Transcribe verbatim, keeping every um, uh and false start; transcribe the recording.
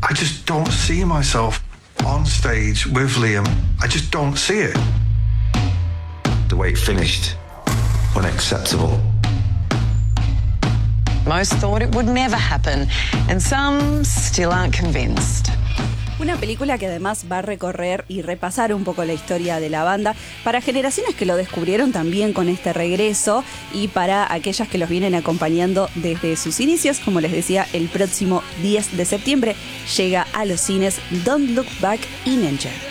I just don't see myself on stage with Liam. I just don't see it. The way it finished, unacceptable. Most thought it would never happen, and some still aren't convinced. Una película que además va a recorrer y repasar un poco la historia de la banda para generaciones que lo descubrieron también con este regreso y para aquellas que los vienen acompañando desde sus inicios. Como les decía, el próximo diez de septiembre llega a los cines Don't Look Back in Anger.